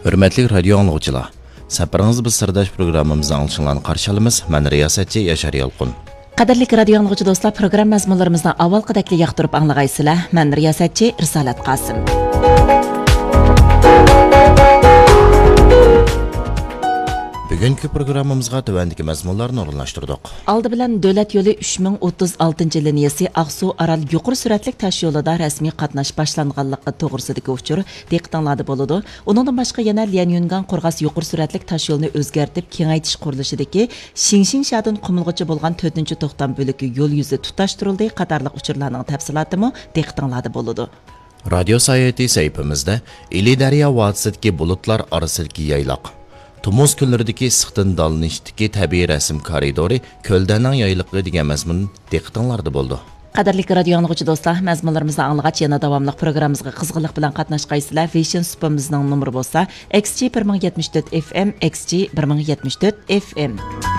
Hürmetli radyo anlıqçılar, saparınız biz sırdaş programımızı anlaşılan qarşılamız. Ben riyasatçı Yaşar Yalqın. Qadirlik radio anlıqçı dostlar, program mazmunlarımızdan avvalqidakli yaqtirib anlagaysizlar. Men riyasatçı Risolat Qosim. Bugünkü programımızga tövendeki mazmunlarni o'rinlashtirdik. Aldı bilan Davlat yo'li 3036 liniyasi Aqsu Aral yuqori suratlik tash yo'lida rasmiy qatnash boshlanganligi to'g'risidagi uchur diqqatinglarda bo'ladi. Uningdan boshqa yana Lianyungan Qo'rg'as yuqori suratlik tash yo'lini o'zgartib kengaytirish qurilishidagi Shingshinshadan Qumilg'icha bo'lgan 4-to'xtam bo'lagi yo'l yuzi tutashtirildi qatorliq uchurlarning tafsilotimi diqqatinglarda bo'ladi. Radio sayeti sayfimizda Ili Daryo vodiysidagi bulutlar orasidagi yayloq, Tumuz kunlaridagi issiqdan dalanishdagi tabiiy rasm koridori ko'ldaning yayliqi degan mazmun diqqatinglarda bo'ldi. Qadirlik radio anlıqçı dostlar, mazmunlarimizni anlagaч yana davomli programmamizga qizg'inlik bilan qatnashqaysizlar. Vision Supamizning nomeri bo'lsa XG 1074 FM, XG 1074 FM.